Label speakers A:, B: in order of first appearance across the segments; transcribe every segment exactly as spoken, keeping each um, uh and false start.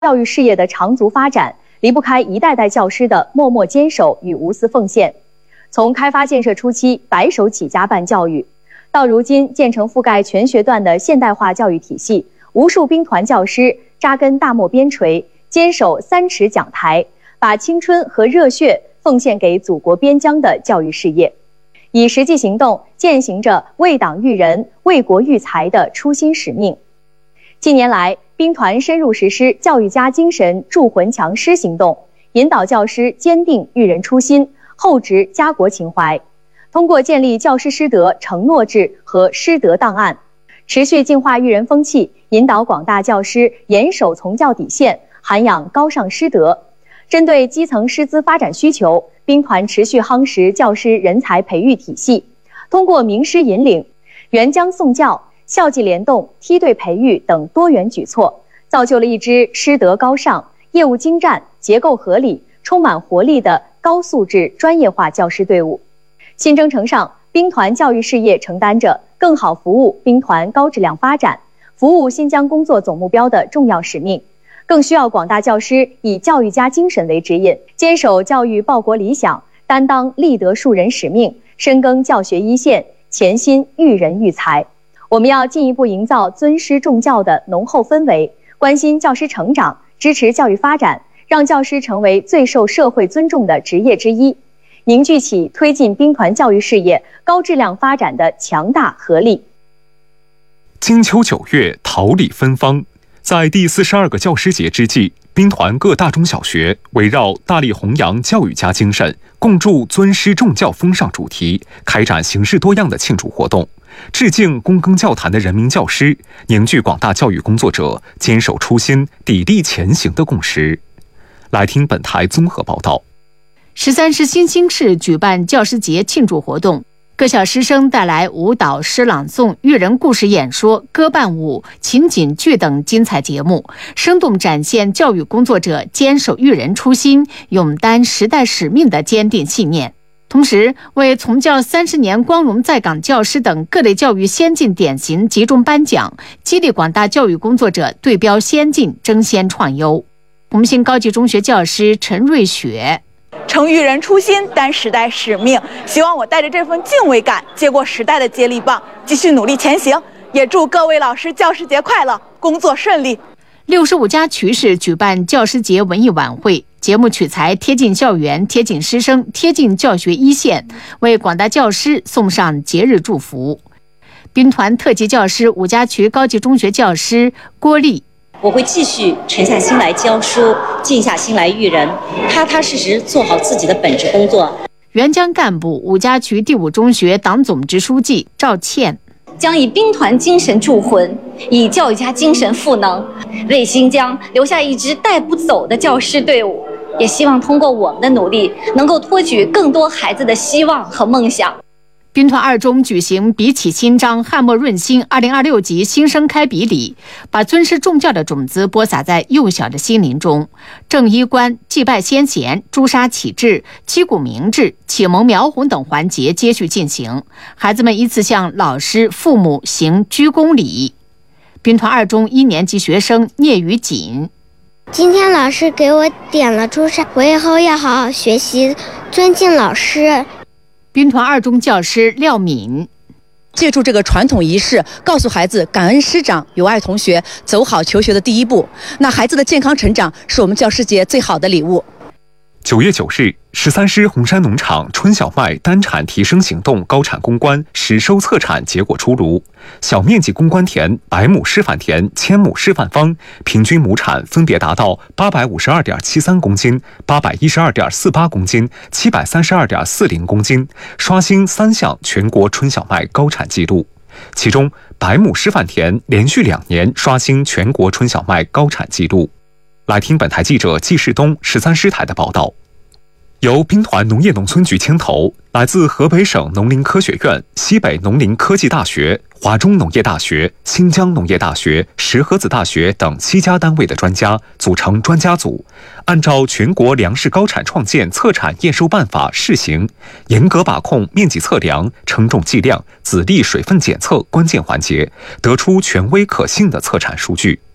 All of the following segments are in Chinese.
A: 教育事业的长足发展，离不开一代代教师的默默坚守与无私奉献。从开发建设初期白手起家办教育，到如今建成覆盖全学段的现代化教育体系，无数兵团教师扎根大漠边陲，坚守三尺讲台，把青春和热血奉献给祖国边疆的教育事业，以实际行动践行着为党育人、为国育才的初心使命。近年来，兵团深入实施教育家精神铸魂强师行动，引导教师坚定育人初心，厚植家国情怀。通过建立教师师德承诺制和师德档案，持续净化育人风气，引导广大教师严守从教底线，涵养高尚师德。针对基层师资发展需求，兵团持续夯实教师人才培育体系，通过名师引领、援疆送教、校际联动、梯队培育等多元举措，造就了一支师德高尚、业务精湛、结构合理、充满活力的高素质专业化教师队伍。新征程上，兵团教育事业承担着更好服务兵团高质量发展、服务新疆工作总目标的重要使命，更需要广大教师以教育家精神为指引，坚守教育报国理想，担当立德树人使命，深耕教学一线，潜心育人育才。我们要进一步营造尊师重教的浓厚氛围，关心教师成长，支持教育发展，让教师成为最受社会尊重的职业之一，凝聚起推进兵团教育事业高质量发展的强大合力。
B: 金秋九月，桃李芬芳。在第四十二个教师节之际，兵团各大中小学围绕大力弘扬教育家精神，共筑尊师重教风尚主题，开展形式多样的庆祝活动，致敬躬耕教坛的人民教师，凝聚广大教育工作者坚守初心、砥砺前行的共识。来听本台综合报道。
C: 十三师新兴市举办教师节庆祝活动，各校师生带来舞蹈、诗朗诵、育人故事演说、歌伴舞、情景剧等精彩节目，生动展现教育工作者坚守育人初心、勇担时代使命的坚定信念。同时，为从教三十年光荣在岗教师等各类教育先进典型集中颁奖，激励广大教育工作者对标先进、争先创优。红星高级中学教师陈瑞雪。
D: 承育人初心，担时代使命，希望我带着这份敬畏感接过时代的接力棒，继续努力前行。也祝各位老师教师节快乐，工作顺利。
C: 六十五家区市举办教师节文艺晚会，节目取材贴近校园、贴近师生、贴近教学一线，为广大教师送上节日祝福。兵团特级教师五家区高级中学教师郭丽。
E: 我会继续沉下心来教书，静下心来育人，踏踏实实做好自己的本职工作。
C: 援疆干部五家区第五中学党总支书记赵倩，
F: 将以兵团精神铸魂，以教育家精神赋能，为新疆留下一支带不走的教师队伍。也希望通过我们的努力，能够托举更多孩子的希望和梦想。
C: 兵团二中举行笔起新章汉墨润新二零二六级新生开笔礼，把尊师重教的种子播撒在幼小的心灵中。正衣冠、祭拜先贤、诛杀启智、击鼓鸣志、启蒙描红等环节接续进行，孩子们依次向老师、父母行鞠躬礼。兵团二中一年级学生聂雨锦，
G: 今天老师给我点了朱砂，我以后要好好学习，尊敬老师。
C: 兵团二中教师廖敏，
H: 借助这个传统仪式，告诉孩子感恩师长、友爱同学，走好求学的第一步。那孩子的健康成长是我们教师节最好的礼物。
B: 九月九日，十三师红山农场春小麦单产提升行动高产攻关实收测产结果出炉，小面积攻关田、百亩示范田、千亩示范方平均亩产分别达到八百五十二点七三公斤、八百一十二点四八公斤、七百三十二点四零公斤，刷新三项全国春小麦高产纪录。其中，百亩示范田连续两年刷新全国春小麦高产纪录。来听本台记者季世东十三师台的报道。由兵团农业农村局牵头，来自河北省农林科学院、西北农林科技大学、华中农业大学、新疆农业大学、石河子大学等七家单位的专家组成专家组，按照全国粮食高产创建测产验收办法试行，严格把控面积测量、称重计量、籽粒水分检测关键环节，得出权威可信的测产数据。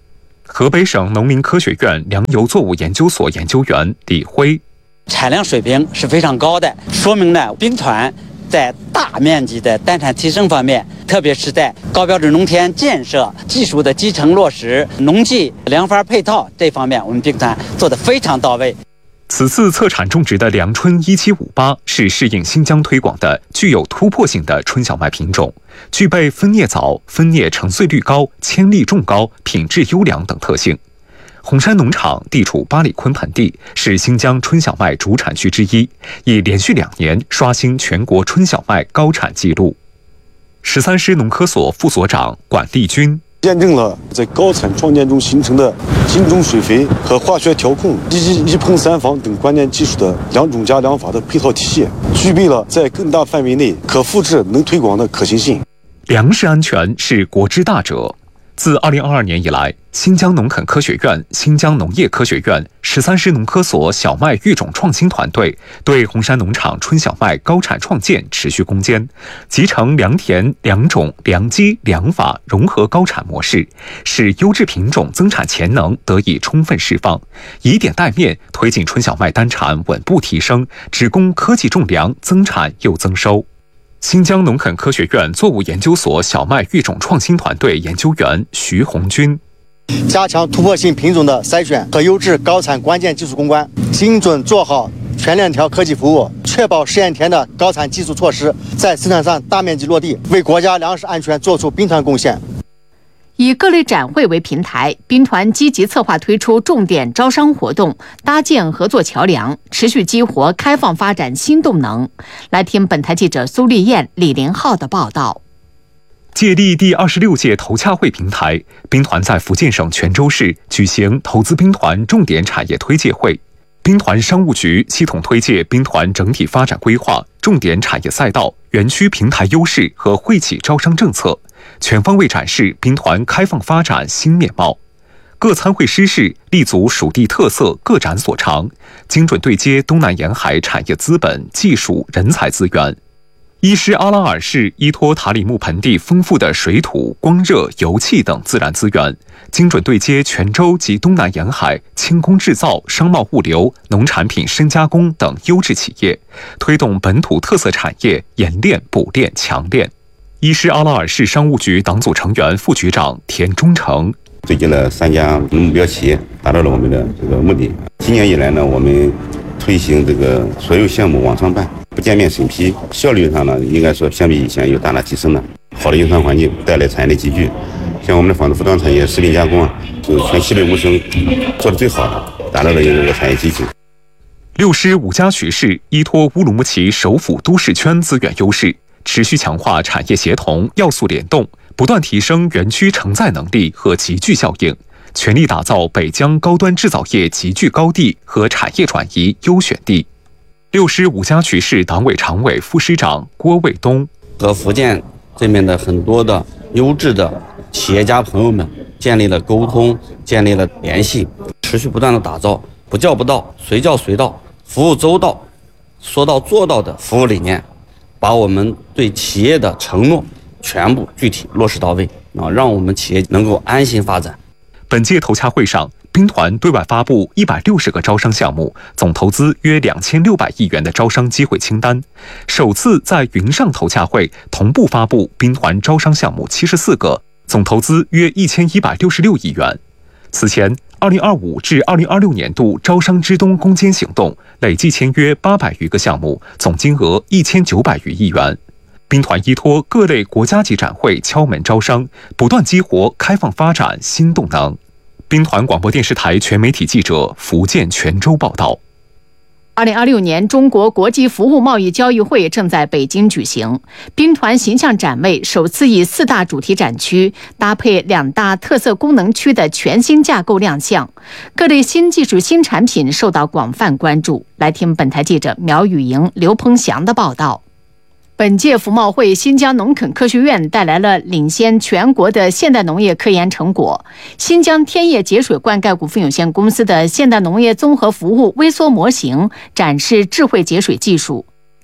B: 河北省农林科学院粮油作物研究所研究员李辉，
I: 产量水平是非常高的，说明呢兵团在大面积的单产提升方面，特别是在高标准农田建设、技术的基层落实、农技粮发配套这方面，我们兵团做得非常到位。
B: 此次测产种植的粮春一七五八是适应新疆推广的具有突破性的春小麦品种，具备分蘖早、分蘖成穗率高、纤粒重高、品质优良等特性。红山农场地处八里坤盆地，是新疆春小麦主产区之一，已连续两年刷新全国春小麦高产纪录。十三师农科所副所长管立军，
J: 验证了在高产创建中形成的精种水肥和化学调控、一机一喷三防等关键技术的两种加两法的配套体系，具备了在更大范围内可复制、能推广的可行性。
B: 粮食安全是国之大者。自二零二二年以来，新疆农垦科学院、新疆农业科学院、十三师农科所小麦育种创新团队对红山农场春小麦高产创建持续攻坚，集成良田、良种、良机、良法融合高产模式，使优质品种增产潜能得以充分释放，以点带面推进春小麦单产稳步提升，只供科技种粮增产又增收。新疆农垦科学院作物研究所小麦育种创新团队研究员徐红军，
K: 加强突破性品种的筛选和优质高产关键技术攻关，精准做好全链条科技服务，确保试验田的高产技术措施在生产上大面积落地，为国家粮食安全做出兵团贡献。
C: 以各类展会为平台，兵团积极策划推出重点招商活动，搭建合作桥梁，持续激活开放发展新动能。来听本台记者苏丽燕、李林浩的报道。
B: 借力第二十六届投洽会平台，兵团在福建省泉州市举行投资兵团重点产业推介会。兵团商务局系统推介兵团整体发展规划、重点产业赛道、园区平台优势和惠企招商政策，全方位展示兵团开放发展新面貌。各参会师事立足属地特色，各展所长，精准对接东南沿海产业资本、技术、人才资源。伊施阿拉尔市依托塔里木盆地丰富的水土、光热、油气等自然资源，精准对接泉州及东南沿海轻工制造、商贸物流、农产品深加工等优质企业，推动本土特色产业演练、补练、强练。伊施阿拉尔市商务局党组成员、副局长田忠诚，
L: 最近的三家目标企业达到了我们的这个目的。今年以来呢，我们推行这个所有项目网上办，不见面审批，效率上呢，应该说相比以前有大大提升了。好的营商环境带来产业的集聚，像我们的纺织服装产业、食品加工，就全西北五省做的最好的，达到了一个产业集聚。
B: 六师五家渠市依托乌鲁木齐首府都市圈资源优势，持续强化产业协同、要素联动，不断提升园区承载能力和集聚效应，全力打造北疆高端制造业集聚高地和产业转移优选地。六师五家渠市党委常委、副师长郭卫东，
M: 和福建这边的很多的优质的企业家朋友们建立了沟通，建立了联系，持续不断的打造不叫不到、随叫随到、服务周到、说到做到的服务理念，把我们对企业的承诺全部具体落实到位啊，让我们企业能够安心发展。
B: 本届投洽会上，兵团对外发布一百六十个招商项目，总投资约两千六百亿元的招商机会清单。首次在云上投洽会同步发布兵团招商项目七十四个，总投资约一千一百六十六亿元。此前，二零二五至二零二六年度招商之东攻坚行动累计签约八百余个项目，总金额一千九百余亿元。兵团依托各类国家级展会敲门招商，不断激活开放发展新动能。兵团广播电视台全媒体记者福建泉州报道。
C: 二零二六年中国国际服务贸易交易会正在北京举行，兵团形象展位首次以四大主题展区搭配两大特色功能区的全新架构亮相，各类新技术新产品受到广泛关注。来听本台记者苗雨莹、刘鹏翔的报道。本届服贸会，新疆农垦科学院带来了领先全国的现代农业科研成果。新疆天业节水灌溉股份有限公司的现代农业综合服务微缩模型展示智慧节水技术。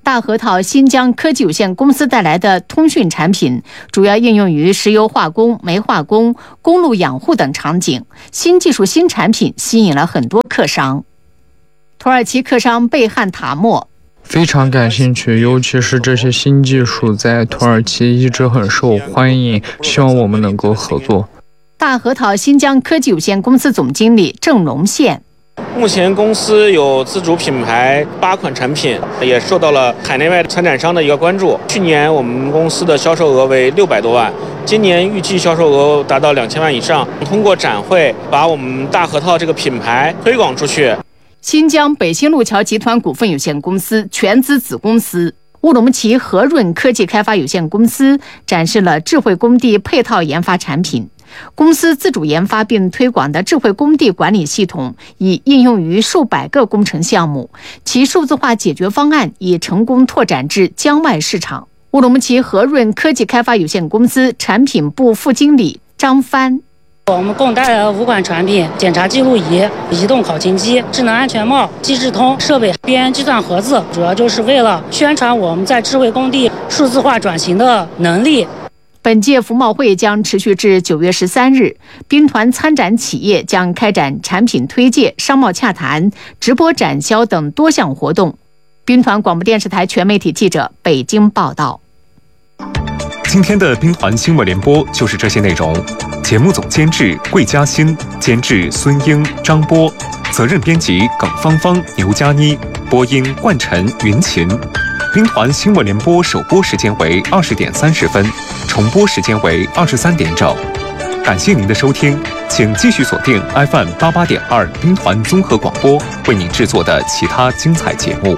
C: 大核桃新疆科技有限公司带来的通讯产品，主要应用于石油化工、煤化工、公路养护等场景。新技术、新产品吸引了很多客商。土耳其客商贝汉塔莫
N: 非常感兴趣，尤其是这些新技术在土耳其一直很受欢迎，希望我们能够合作。
C: 大核桃新疆科技有限公司总经理郑荣宪。
O: 目前公司有自主品牌八款产品，也受到了海内外参展商的一个关注。去年我们公司的销售额为六百多万，今年预计销售额达到两千万以上。通过展会把我们大核桃这个品牌推广出去。
C: 新疆北新路桥集团股份有限公司全资子公司乌鲁木齐和润科技开发有限公司展示了智慧工地配套研发产品。公司自主研发并推广的智慧工地管理系统已应用于数百个工程项目，其数字化解决方案已成功拓展至疆外市场。乌鲁木齐和润科技开发有限公司产品部副经理张帆。
P: 我们共带来了五款产品：检查记录仪、移动考勤机、智能安全帽、机智通设备边缘计算盒子，主要就是为了宣传我们在智慧工地数字化转型的能力。
C: 本届服贸会将持续至九月十三日，兵团参展企业将开展产品推介、商贸洽谈、直播展销等多项活动。兵团广播电视台全媒体记者北京报道。
B: 今天的兵团新闻联播就是这些内容。节目总监制桂嘉欣，监制孙英、张波，责任编辑耿芳芳、牛佳妮，播音冠晨、云琴。兵团新闻联播首播时间为二十点三十分，重播时间为二十三点整。感谢您的收听，请继续锁定 F M 八八点二兵团综合广播为您制作的其他精彩节目。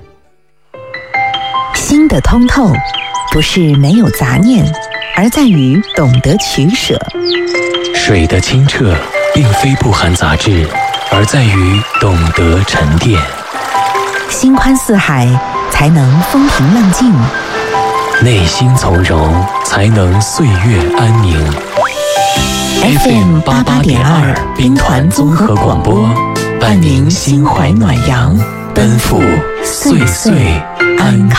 Q: 心的通透，不是没有杂念，而在于懂得取舍。
R: 水的清澈，并非不含杂质，而在于懂得沉淀。
Q: 心宽似海，才能风平浪静；
R: 内心从容，才能岁月安宁。
Q: F M 八八点二兵团综合广播，伴您心怀暖阳，奔赴岁岁安康。